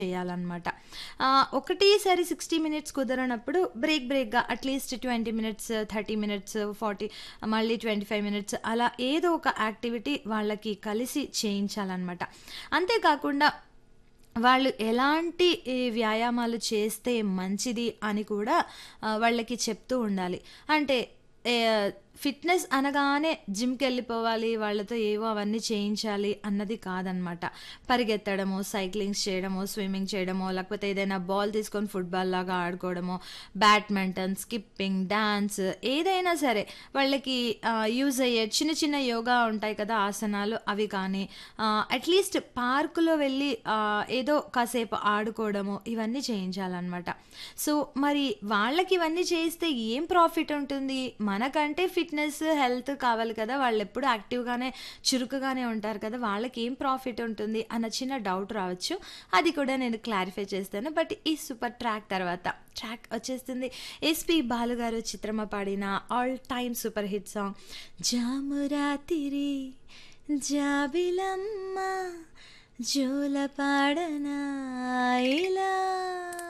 చేయాలనమాట. ఒకటేసారి 60 minutes కుదరనప్పుడు బ్రేక్‌గా at least 20 minutes, 30 minutes, 40 మళ్ళీ 25 మినిట్స్ అలా ఏదో ఒక యాక్టివిటీ వాళ్ళకి కలిసి చేయించాలనమాట. అంతే కాకుండా వాళ్ళు ఎలాంటి ఈ వ్యాయామాలు చేస్తే మంచిది అని కూడా వాళ్ళకి చెప్తూ ఉండాలి. అంటే ఫిట్‌నెస్ అనగానే జిమ్‌కెళ్ళిపోవాలి, వాళ్ళతో ఏవో అవన్నీ చేయించాలి అన్నది కాదనమాట. పరిగెత్తడమో, సైక్లింగ్స్ చేయడమో, స్విమ్మింగ్ చేయడమో, లేకపోతే ఏదైనా బాల్ తీసుకొని ఫుట్‌బాల్‌లాగా ఆడుకోవడమో, బ్యాడ్మింటన్, స్కిప్పింగ్, డాన్స్ ఏదైనా సరే వాళ్ళకి యూజ్ అయ్యే చిన్న చిన్న యోగా ఉంటాయి కదా! ఆసనాలు అవి కానీ అట్‌లీస్ట్ పార్కులో వెళ్ళి ఏదో కాసేపు ఆడుకోవడము ఇవన్నీ చేయించాలనమాట. సో, మరి వాళ్ళకి ఇవన్నీ చేయిస్తే ఏం ప్రాఫిట్ ఉంటుంది? మనకంటే ఫిట్‌నెస్, హెల్త్ కావాలి కదా! వాళ్ళెప్పుడు యాక్టివ్‌గానే, చురుకుగానే ఉంటారు కదా! వాళ్ళకేం ప్రాఫిట్ ఉంటుంది అన్న చిన్న డౌట్ రావచ్చు. అది కూడా నేను క్లారిఫై చేస్తాను. బట్ ఈ సూపర్ ట్రాక్ వచ్చేస్తుంది. ఎస్‌పి బాలు గారు చిత్రమ్మ పాడిన all time super hit song 'జామురాతిరి జాబిలమ్మ జోలపాడనా ఇలా'